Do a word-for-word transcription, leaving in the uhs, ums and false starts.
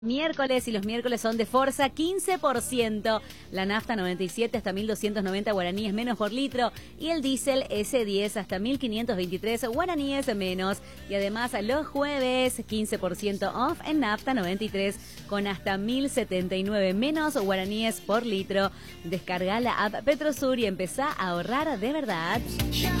Miércoles y los miércoles son de Forza quince por ciento, la nafta noventa y siete hasta mil doscientos noventa guaraníes menos por litro y el diésel ese diez hasta mil quinientos veintitrés guaraníes menos. Y además los jueves quince por ciento off en nafta noventa y tres con hasta mil setenta y nueve menos guaraníes por litro. Descarga la app Petrosur y empezá a ahorrar de verdad.